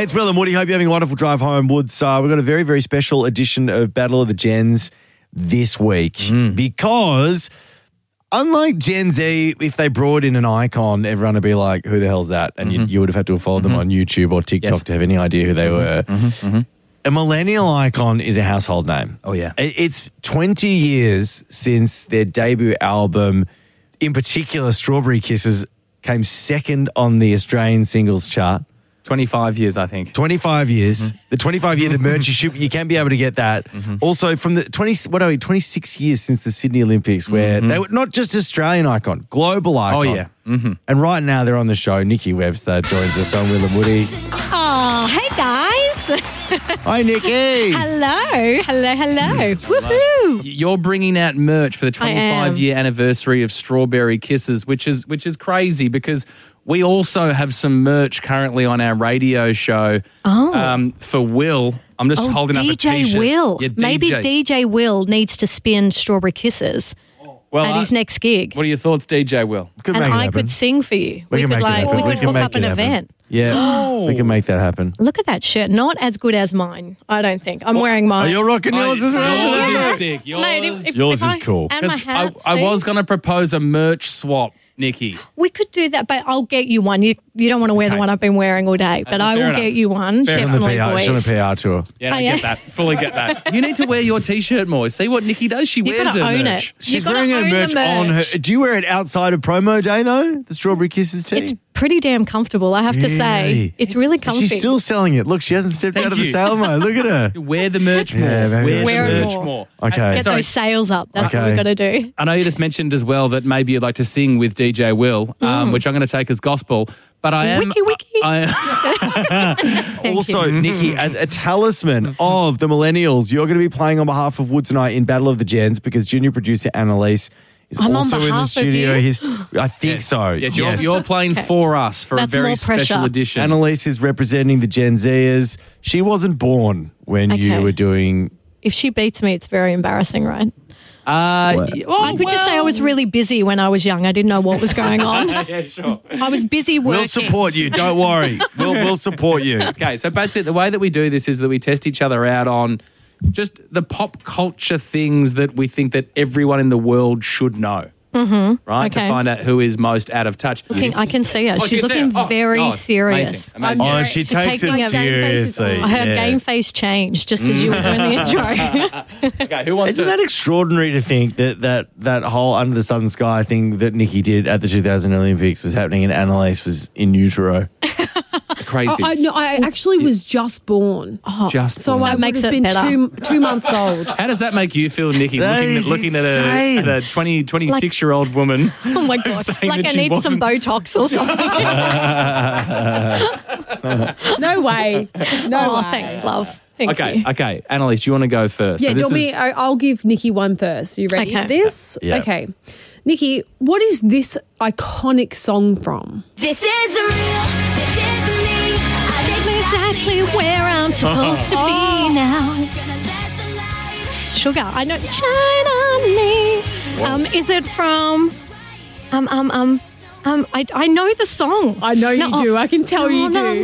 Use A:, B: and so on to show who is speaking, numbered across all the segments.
A: Hey, it's Will and Woody. Hope you're having a wonderful drive home, Woods. We've got a very, very special edition of Battle of the Gens this week because unlike Gen Z, if they brought in an icon, everyone would be like, who the hell's that? And you would have had to have followed them on YouTube or TikTok to have any idea who they were. A millennial icon is a household name.
B: Oh, yeah.
A: It's 20 years since their debut album, in particular, Strawberry Kisses, came second on the Australian singles chart.
B: 25 years, I think.
A: 25 years. The 25-year, the merch, you can be able to get that. Also, from the 26 years since the Sydney Olympics, where they were not just Australian icon, global icon.
B: Oh, yeah.
A: And right now, they're on the show. Nikki Webster joins us on Will and Woody.
C: Oh, hey guys.
A: Hi, Nikki.
C: Hello. Woohoo.
B: You're bringing out merch for the 25-year anniversary of Strawberry Kisses, which is crazy because we also have some merch currently on our radio show for Will. I'm just holding up a
C: DJ
B: T-shirt.
C: Will.
B: Yeah,
C: Maybe DJ Will needs to spin Strawberry Kisses at his next gig.
B: What are your thoughts, DJ Will?
A: Could
C: And
A: make it
C: I
A: happen.
C: could sing for you.
A: We can make it happen.
C: We could hook
A: make
C: up an
A: it happen.
C: event.
A: Yeah, we can make that happen.
C: Look at that shirt. Not as good as mine, I don't think. I'm wearing mine.
A: Are you rocking yours as well?
B: Yours is sick.
A: Yours is cool.
C: And my hat,
B: I
C: see?
B: was going to propose a merch swap, Nikki.
C: We could do that, but I'll get you one. You don't want to wear the one I've been wearing all day, but I will
B: enough.
C: get you one.
A: She's on the
C: Definitely,
A: PR,
C: boys.
A: she's on a PR tour.
B: Yeah, I
C: yeah.
B: get that. Fully get that. You need to wear your T-shirt more. See what Nikki does? She
C: You've
B: wears
C: got to
B: her
C: own
B: merch.
C: it.
A: She's
C: You've got
A: wearing
C: to
A: her
C: own
A: merch
C: the
A: on her. Do you wear it outside of promo day, though? The Strawberry Kisses tee?
C: It's pretty damn comfortable, I have to say.
A: Really?
C: It's really comfy.
A: She's still selling it. Look, she hasn't stepped out of the
B: you.
A: sale mode. Look at her.
B: Wear the merch more.
A: Yeah, very
B: wear
C: nice.
B: the
C: Wear it
B: merch
C: more.
B: more.
A: Okay.
C: Get
B: Sorry.
C: those sales up. That's what
A: Okay.
C: we've got to do.
B: I know you just mentioned as well that maybe you'd like to sing with DJ Will, which I'm going to take as gospel. But I am.
C: Wiki. Thank
A: Also,
C: you.
A: Nikki, as a talisman of the millennials, you're going to be playing on behalf of Woods and I in Battle of the Gens because junior producer Annalise is
C: I'm on
A: also in the
C: behalf of
A: studio.
C: you?
A: I think so.
B: Yes, you're playing for us for
C: That's
B: a very
C: more pressure.
B: special edition.
A: Annalise is representing the Gen Zers. She wasn't born when you
C: Okay.
A: were doing...
C: If she beats me, it's very embarrassing, right? I could just say I was really busy when I was young. I didn't know what was going on.
B: Yeah, sure.
C: I was busy working.
A: We'll support you. Don't worry. We'll support you.
B: Okay, so basically the way that we do this is that we test each other out on just the pop culture things that we think that everyone in the world should know. Right? To
C: Okay.
B: find out who is most out of touch.
C: I can see her.
B: Oh,
C: She's
B: you can see
C: looking
B: her. Oh,
C: very
B: God.
C: serious.
B: Amazing.
A: Oh, she
C: She's
A: takes it
C: taking a-
A: seriously.
C: Her
A: yeah.
C: game face changed just as you were doing the intro.
B: Okay, who wants
A: Isn't
B: to...
A: that extraordinary to think that whole under the sun sky thing that Nikki did at the 2000 Olympics was happening and Annalise was in utero?
B: Crazy.
D: I actually was just born.
B: Just
D: So I
C: That makes
D: would have
C: it
D: been
C: better.
D: two months old.
B: How does that make you feel, Nikki,
A: That is
B: looking at
A: insane.
B: a 26-year-old woman?
C: Oh my God.
B: saying
C: Like
B: that
C: I
B: she
C: need some
B: wasn't-
C: Botox or something.
D: No way. No
C: Oh,
D: way.
C: thanks, love. Thank you.
B: Okay. Annalise, do you want to go first?
D: Yeah,
B: So
D: do you
B: this
D: want me?
B: is-
D: I'll give Nikki one first. Are you ready
C: Okay.
D: for this?
A: Yeah.
D: Okay. Nikki, what is this iconic song from?
E: This is real. This is me. I
C: Exactly where I'm supposed to be now. Sugar, I know. Shine on me. Is it from? I know the song.
D: I know you do. I can tell you do.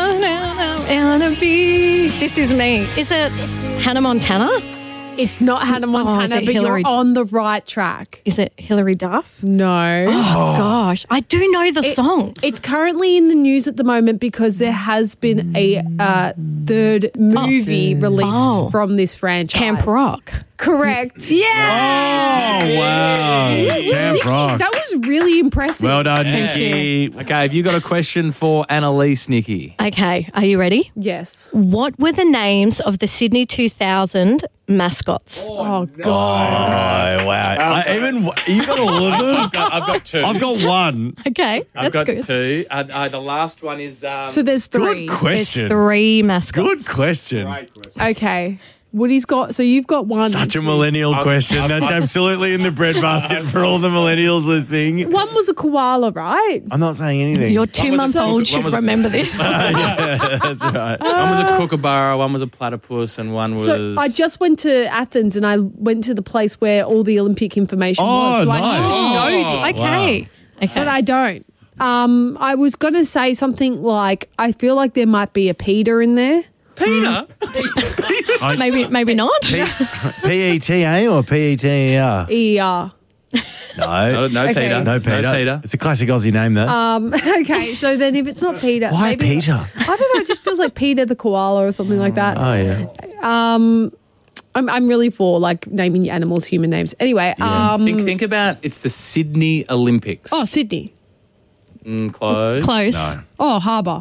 C: This is me. Is it Hannah Montana?
D: It's not Hannah
C: is
D: Montana,
C: it
D: but
C: Hillary?
D: you're on the right track.
C: Is it Hilary Duff?
D: No.
C: Oh gosh, I do know the song.
D: It's currently in the news at the moment because there has been a third movie released from this franchise.
C: Camp Rock.
D: Correct.
C: Yeah.
A: Oh, wow. Camp
D: Nikki,
A: Rock.
D: that was really impressive.
A: Well done, Nikki.
B: Okay, have you got a question for Annalise, Nikki?
C: Okay, are you ready?
D: Yes.
C: What were the names of the Sydney 2000 mascots?
D: Oh, God.
A: Oh, wow. You got all of them?
B: I've got two.
A: I've got one.
C: Okay,
B: I've
C: that's
B: got
C: good.
B: two. The last one is...
D: So there's three.
A: Good question.
C: There's 3 mascots.
A: Good question.
D: Okay. Woody's got, so you've got one.
A: Such a millennial question. That's absolutely in the breadbasket for all the millennials listening.
D: One was a koala, right?
A: I'm not saying anything.
C: Your
B: was a
C: 2-month-old
B: one
C: should
B: was a-
C: remember this.
A: That's right.
B: One was a kookaburra, one was a platypus, and one was...
D: So I just went to Athens and I went to the place where all the Olympic information was. So
A: nice.
D: I should know this.
C: Okay. Okay.
D: But I don't. I was going to say something like, I feel like there might be a Peter in there.
B: Peter?
C: Maybe not.
A: PETA or PETER?
D: ER.
A: No.
B: No
D: Okay.
B: Peter.
A: No, Peter.
B: No Peter.
A: It's a classic Aussie name, though.
D: Okay, so then if it's not Peter.
A: Why
D: maybe,
A: Peter?
D: I don't know, it just feels like Peter the koala or something like that.
A: Oh, yeah.
D: I'm really for like naming your animals human names. Anyway,
B: Think about it's the Sydney Olympics.
D: oh, Sydney.
B: Close.
C: Close.
A: No.
D: Oh, Harbour.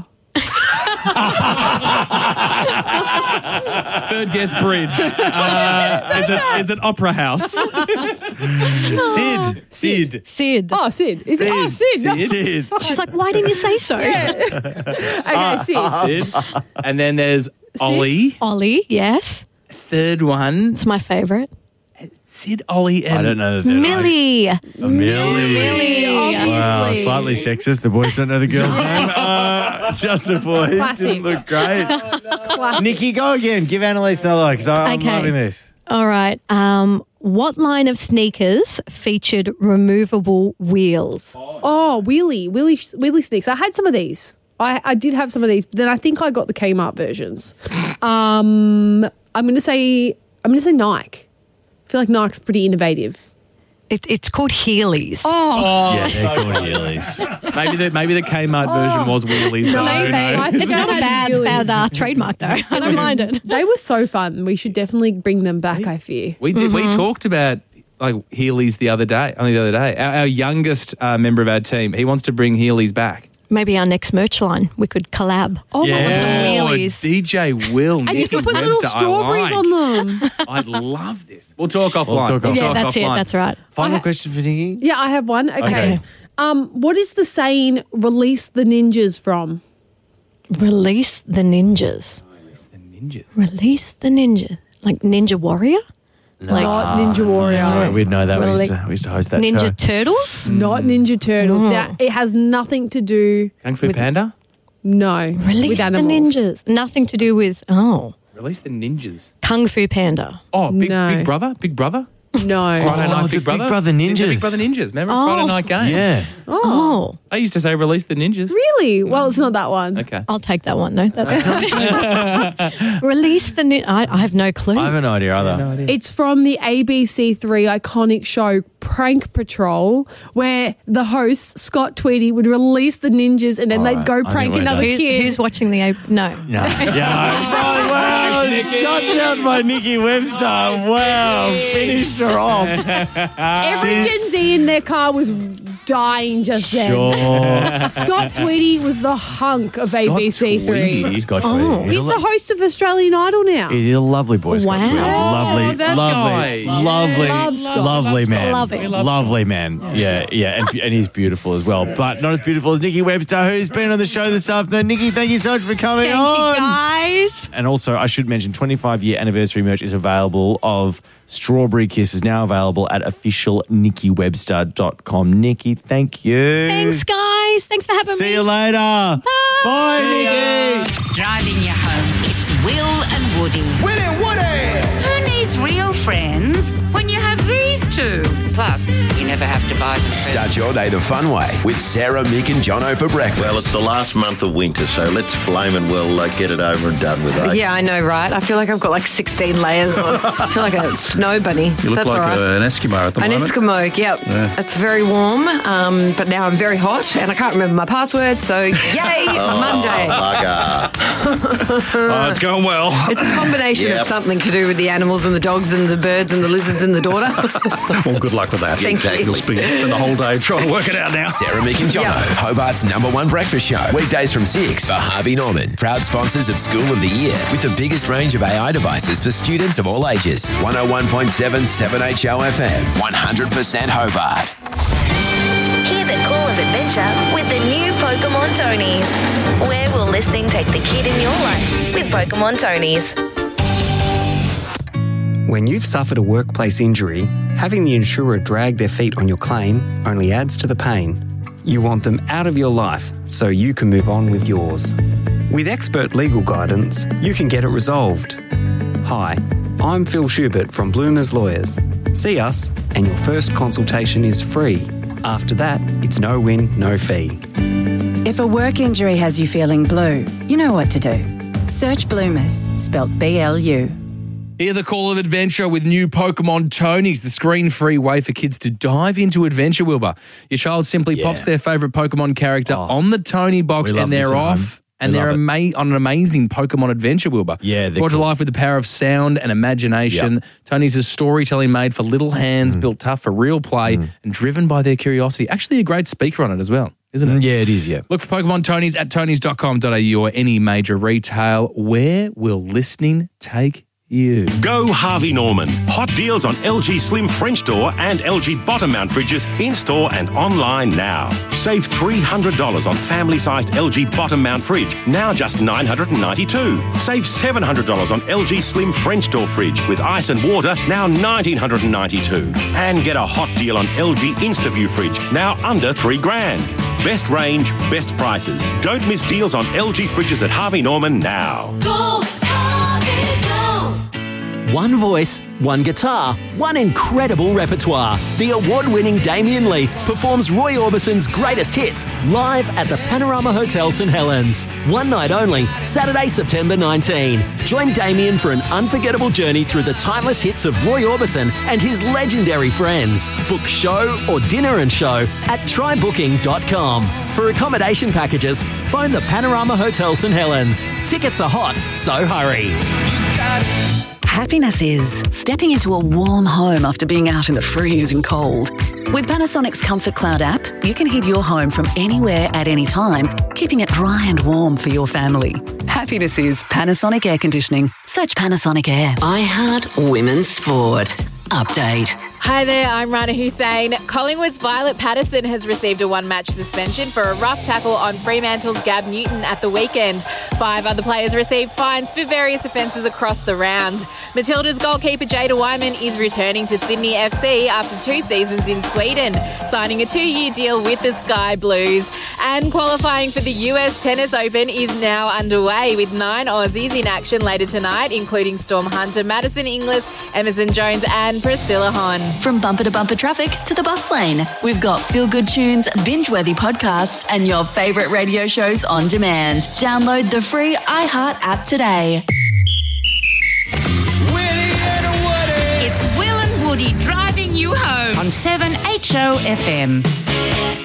B: Third guess, Bridge. Is it Opera House?
A: Sid.
C: Sid.
D: Oh, Sid. Is it? Oh, Sid.
A: Sid.
C: She's like, why didn't you say so?
D: Okay, Sid.
B: Sid. And then there's Ollie.
C: Ollie, yes.
B: Third one,
C: It's my favourite.
B: Sid, Ollie, and
A: I don't know. The
C: Millie.
A: Millie.
D: Obviously.
A: Wow, slightly sexist. The boys don't know the girl's name. Just the boys.
D: Classic.
A: Didn't look great.
D: Classic.
A: Nikki, go again. Give Annalise another because I'm
C: Okay.
A: loving this.
C: All right. What line of sneakers featured removable wheels?
D: Oh, wheelie sneaks. I had some of these. I did have some of these, but then I think I got the Kmart versions. I'm gonna say Nike. I feel like Nike's pretty innovative.
C: It's called Heelys.
D: Oh,
A: Yeah, they're called Heelys.
B: maybe the Kmart version was wheelies. though.
C: Maybe.
D: I
C: It's
D: think
C: not
D: I
C: a
D: had
C: bad trademark, though. I don't mind it.
D: they were so fun. We should definitely bring them back, I fear.
B: We did. We talked about like Heelys the other day. Our youngest member of our team, he wants to bring Heelys back.
C: Maybe our next merch line, we could collab.
D: Oh, my
C: want some wheelies.
B: DJ Will,
D: And you
B: Nikki
D: can put little
B: Webster,
D: strawberries on them.
B: I'd love this. We'll talk offline.
A: talk offline.
C: Yeah, that's it. That's right.
A: Final question for Nikki.
D: Yeah, I have one. Okay.
A: Okay.
D: What is the saying, release the ninjas from?
C: Release the ninjas.
B: The ninjas.
C: Release the ninja. Like Ninja Warrior? Like
D: Not Ninja Warrior.
A: Sorry, we'd know that.
C: Really?
A: We used to host that
C: Ninja
A: show.
C: Turtles?
D: Not Ninja Turtles. Now, it has nothing to do,
B: Kung Fu Panda?
D: no,
C: Release
D: with
C: the
D: animals.
C: ninjas. Nothing to do with,
B: Release the ninjas.
C: Kung Fu Panda.
B: Oh, Big
D: No.
B: Brother? Big Brother?
D: No.
B: Friday Night
A: the
B: Big Brother?
A: Big Brother
B: The
A: Ninjas.
B: Big Brother Ninjas. Remember Friday Night Games?
A: Yeah.
C: Oh.
B: I used to say release the ninjas.
D: Really? Well, it's not that one.
B: Okay.
C: I'll take that one, though. Release the ninja. I have no clue.
A: I have no idea either.
B: No idea.
D: It's from the ABC3 iconic show Prank Patrol, where the host, Scott Tweedy, would release the ninjas and then they'd go
A: I think
D: prank
A: we're
D: another
A: done.
D: kid.
C: Who's watching the... No.
A: No. Yeah. Wow. Shut down by Nikki Webster. Wow. Finished her off.
D: Every Gen Z in their car was dying just then.
A: Sure.
D: Scott Tweedy was the hunk of ABC3.
B: Tweedy.
A: Scott
C: Oh.
A: Tweedy.
D: He's the host of Australian Idol now.
A: He's a lovely boy, Scott
C: Wow.
A: Tweedy. Lovely,
B: that
A: lovely,
B: guy.
A: lovely,
D: Love Scott.
A: lovely man.
C: Love him.
A: Lovely man. Yeah, and he's beautiful as well, but not as beautiful as Nikki Webster, who's been on the show this afternoon. Nikki, thank you so much for coming
C: Thank
A: on.
C: you, guys.
A: And also, I should mention, 25-year anniversary merch is available of Strawberry Kisses, now available at officialnickiwebster.com. Nikki, thank you.
C: Thanks, guys. Thanks for having me.
A: See you later. Bye, Nikki.
F: Driving you home, it's Will and Woody.
G: Will and Woody!
F: Who needs real friends when you have these two? Plus, you never have to buy them
G: Start
F: presents.
G: your day the fun way with Sarah, Mick and Jono for breakfast.
H: Well, it's the last month of winter, so let's flame and we'll get it over and done with, eh?
I: Yeah, I know, right? I feel like I've got like 16 layers on. I feel like a snow bunny.
H: You look
I: That's
H: like
I: all right.
H: an Eskimo at the
I: An
H: moment.
I: Eskimo, yep.
H: Yeah.
I: It's very warm, but now I'm very hot and I can't remember my password, so yay, Monday.
H: Bugger. Oh, it's going well.
I: It's a combination
H: Yep.
I: of something to do with the animals and the dogs and the birds and the lizards and the daughter.
H: Well, good luck with that.
I: Thank you.
H: You'll spend the whole day trying to work it out now.
G: Sarah, Mick and Jono,
I: Yeah.
G: Hobart's #1 breakfast show. Weekdays from 6 for Harvey Norman. Proud sponsors of School of the Year with the biggest range of AI devices for students of all ages. 101.7 7HO FM. 100% Hobart.
E: Hear the call of adventure with the new Pokemon Tonys. Where will listening take the kid in your life with Pokemon Tonys?
J: When you've suffered a workplace injury, having the insurer drag their feet on your claim only adds to the pain. You want them out of your life so you can move on with yours. With expert legal guidance, you can get it resolved. Hi, I'm Phil Schubert from Bloomers Lawyers. See us, and your first consultation is free. After that, it's no win, no fee.
K: If a work injury has you feeling blue, you know what to do. Search Bloomers, spelt B-L-U.
B: Hear the call of adventure with new Pokemon Tonys, the screen-free way for kids to dive into adventure, Wilbur. Your child simply pops their favourite Pokemon character on the Tony box and they're off. And they're on an amazing Pokemon adventure, Wilbur.
A: Yeah, they're
B: brought to life with the power of sound and imagination.
A: Yep.
B: Tony's is storytelling made for little hands, built tough for real play, and driven by their curiosity. Actually, a great speaker on it as well, isn't it?
A: Yeah, it is, yeah.
B: Look for Pokemon Tonys at tonys.com.au or any major retail. Where will listening take you?
L: Go Harvey Norman. Hot deals on LG Slim French door and LG bottom mount fridges in-store and online now. Save $300 on family-sized LG bottom mount fridge, now just $992. Save $700 on LG Slim French door fridge with ice and water, now $1,992. And get a hot deal on LG InstaView fridge, now under $3,000. Best range, best prices. Don't miss deals on LG fridges at Harvey Norman now.
M: Go Harvey, go!
N: One voice, one guitar, one incredible repertoire. The award-winning Damien Leaf performs Roy Orbison's greatest hits live at the Panorama Hotel St Helens. One night only, Saturday, September 19. Join Damien for an unforgettable journey through the timeless hits of Roy Orbison and his legendary friends. Book show or dinner and show at trybooking.com. For accommodation packages, phone the Panorama Hotel St Helens. Tickets are hot, so hurry.
O: Happiness is stepping into a warm home after being out in the freezing cold. With Panasonic's Comfort Cloud app, you can heat your home from anywhere at any time, keeping it dry and warm for your family. Happiness is Panasonic Air Conditioning. Search Panasonic Air.
P: iHeart Women's Sport. Update.
Q: Hi there, I'm Rana Hussein. Collingwood's Violet Patterson has received a one-match suspension for a rough tackle on Fremantle's Gab Newton at the weekend. 5 other players received fines for various offences across the round. Matilda's goalkeeper Jada Wyman is returning to Sydney FC after 2 seasons in Sweden, signing a 2-year deal with the Sky Blues. And qualifying for the US Tennis Open is now underway, with 9 Aussies in action later tonight, including Storm Hunter, Madison Inglis, Emerson Jones and Priscilla Hon.
R: From bumper to bumper traffic to the bus lane, we've got feel-good tunes, binge-worthy podcasts and your favourite radio shows on demand. Download the free iHeart app today.
F: It's Will and Woody driving you home on 7HO FM.